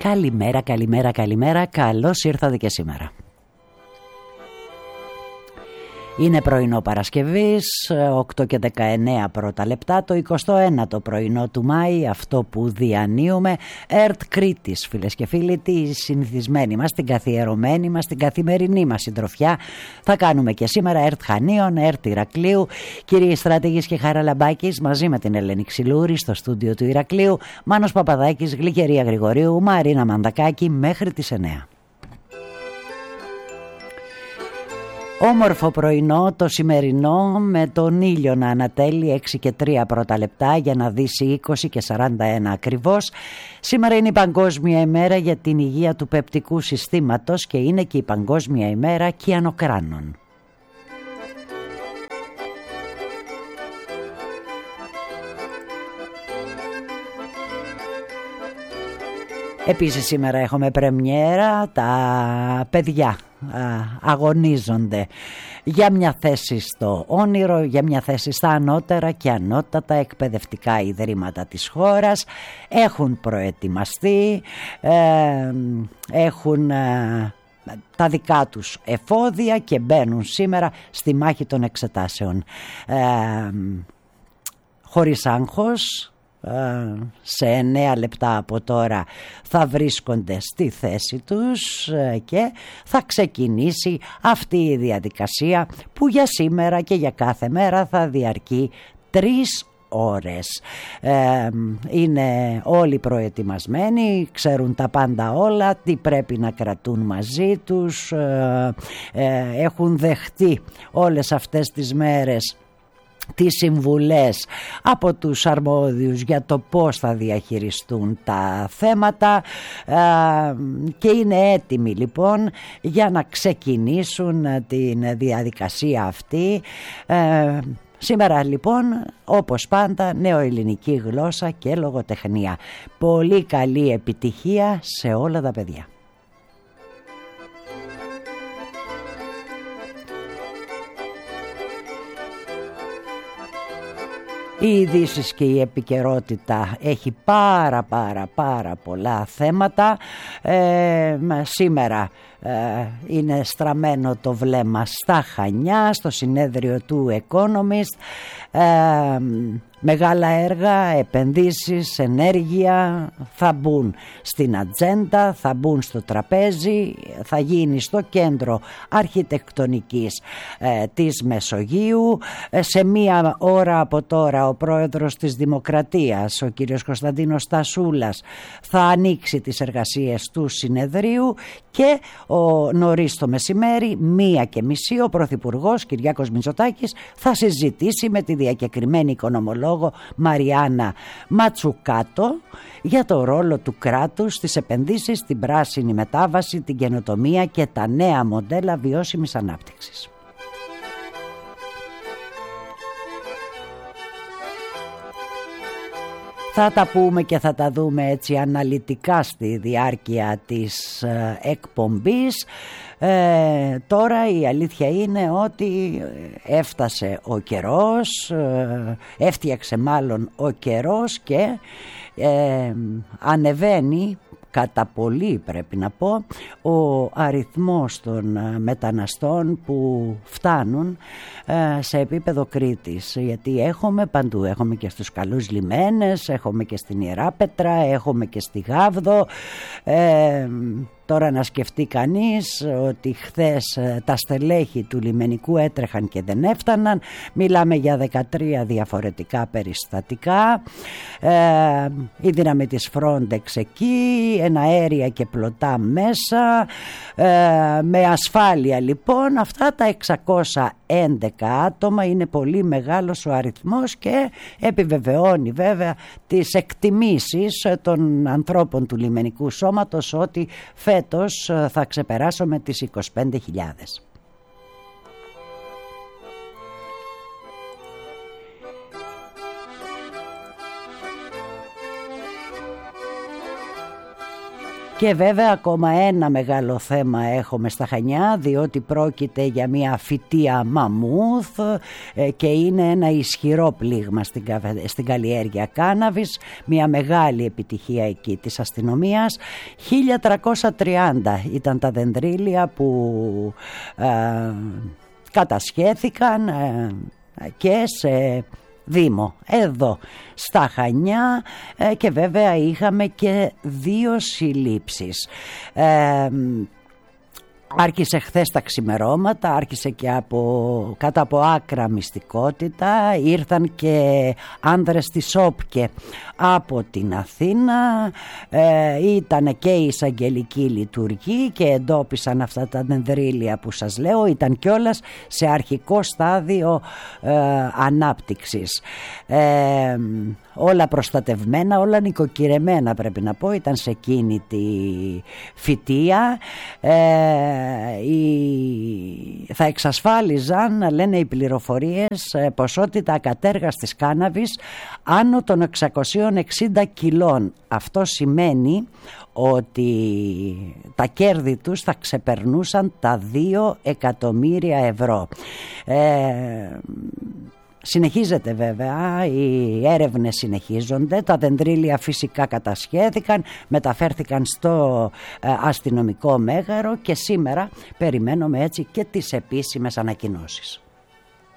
Καλημέρα, καλημέρα, καλημέρα. Καλώς ήρθατε και σήμερα. Είναι πρωινό Παρασκευής, 8 και 19 πρώτα λεπτά, το 21ο πρωινό του Μάη, αυτό που διανύουμε. ΕΡΤ Κρήτης, φίλες και φίλοι, τη συνηθισμένη μας, την καθιερωμένη μας, την καθημερινή μας συντροφιά θα κάνουμε και σήμερα. ΕΡΤ Χανίων, ΕΡΤ Ηρακλείου, κύριοι Στράτηγης και Χαραλαμπάκης, μαζί με την Ελένη Ξυλούρη στο στούντιο του Ηρακλείου, Μάνος Παπαδάκης, Γλυκερία Γρηγορίου, Μαρίνα Μανδακάκη, μέχρι τις 9. Όμορφο πρωινό το σημερινό, με τον ήλιο να ανατέλει 6 και 3 πρώτα λεπτά για να δύσει 20 και 41 ακριβώς. Σήμερα είναι η Παγκόσμια ημέρα για την υγεία του πεπτικού συστήματος και είναι και η Παγκόσμια ημέρα κυανοκράνων. Επίσης σήμερα έχουμε πρεμιέρα, τα παιδιά αγωνίζονται για μια θέση στο όνειρο, για μια θέση στα ανώτερα και ανώτατα εκπαιδευτικά ιδρύματα της χώρας. Έχουν προετοιμαστεί, έχουν τα δικά τους εφόδια και μπαίνουν σήμερα στη μάχη των εξετάσεων. Χωρίς άγχος, σε 9 λεπτά από τώρα θα βρίσκονται στη θέση τους και θα ξεκινήσει αυτή η διαδικασία που για σήμερα και για κάθε μέρα θα διαρκεί 3 ώρες. Είναι όλοι προετοιμασμένοι, ξέρουν τα πάντα όλα, τι πρέπει να κρατούν μαζί τους, έχουν δεχτεί όλες αυτές τις μέρες τις συμβουλές από τους αρμόδιους για το πώς θα διαχειριστούν τα θέματα και είναι έτοιμοι λοιπόν για να ξεκινήσουν την διαδικασία αυτή. Σήμερα λοιπόν, όπως πάντα, νεοελληνική γλώσσα και λογοτεχνία. Πολύ καλή επιτυχία σε όλα τα παιδιά. Οι ειδήσεις και η επικαιρότητα έχει πάρα πολλά θέματα. Σήμερα είναι στραμμένο το βλέμμα στα Χανιά, στο συνέδριο του Economist. Μεγάλα έργα, επενδύσεις, ενέργεια θα μπουν στην ατζέντα, θα μπουν στο τραπέζι, θα γίνει στο κέντρο αρχιτεκτονικής της Μεσογείου. Σε μία ώρα από τώρα ο πρόεδρος της Δημοκρατίας, ο κύριος Κωνσταντίνος Τασούλας, θα ανοίξει τις εργασίες του συνεδρίου και νωρίς το μεσημέρι, 1:30, ο πρωθυπουργός Κυριάκος Μητσοτάκης θα συζητήσει με τη διακεκριμένη οικονομολόγο Μαριάννα Ματσουκάτο για το ρόλο του κράτους στις επενδύσεις, την πράσινη μετάβαση, την καινοτομία και τα νέα μοντέλα βιώσιμης ανάπτυξης. Θα τα πούμε και θα τα δούμε έτσι αναλυτικά στη διάρκεια της εκπομπής. Τώρα η αλήθεια είναι ότι έφτασε ο καιρός, έφτιαξε μάλλον ο καιρός και ανεβαίνει κατά πολύ, πρέπει να πω, ο αριθμός των μεταναστών που φτάνουν σε επίπεδο Κρήτης, γιατί έχουμε παντού, έχουμε και στους καλούς λιμένες, έχουμε και στην Ιεράπετρα, έχουμε και στη Γάβδο. Τώρα να σκεφτεί κανείς ότι χθες τα στελέχη του λιμενικού έτρεχαν και δεν έφταναν. Μιλάμε για 13 διαφορετικά περιστατικά. Η δύναμη της Frontex εκεί, εναέρια και πλωτά μέσα. Με ασφάλεια λοιπόν, αυτά τα 611 άτομα είναι πολύ μεγάλος ο αριθμός και επιβεβαιώνει βέβαια τις εκτιμήσεις των ανθρώπων του λιμενικού σώματος ότι φέτος θα ξεπεράσουμε τις 25.000. Και βέβαια ακόμα ένα μεγάλο θέμα έχουμε στα Χανιά, διότι πρόκειται για μια φυτεία μαμούθ και είναι ένα ισχυρό πλήγμα στην καλλιέργεια κάναβης, μια μεγάλη επιτυχία εκεί της αστυνομίας. 1330 ήταν τα δεντρίλια που κατασχέθηκαν και σε Δήμο εδώ στα Χανιά, και βέβαια είχαμε και 2 συλλήψεις. Άρχισε χθες τα ξημερώματα, άρχισε και κάτω από άκρα μυστικότητα. Ήρθαν και άνδρες της ΟΠΚΕ από την Αθήνα, ήταν και η εισαγγελική λειτουργή και εντόπισαν αυτά τα δενδρίλια που σας λέω. Ήταν κιόλας σε αρχικό στάδιο ανάπτυξης. Όλα προστατευμένα, όλα νοικοκυρεμένα πρέπει να πω, ήταν σε εκείνη τη φυτεία. Θα εξασφάλιζαν, λένε οι πληροφορίες, ποσότητα ακατέργαστης κάναβης άνω των 660 κιλών. Αυτό σημαίνει ότι τα κέρδη τους θα ξεπερνούσαν τα 2 εκατομμύρια ευρώ. Συνεχίζεται βέβαια, οι έρευνες συνεχίζονται, τα δεντρίλια φυσικά κατασχέθηκαν, μεταφέρθηκαν στο αστυνομικό μέγαρο και σήμερα περιμένουμε έτσι και τις επίσημες ανακοινώσεις.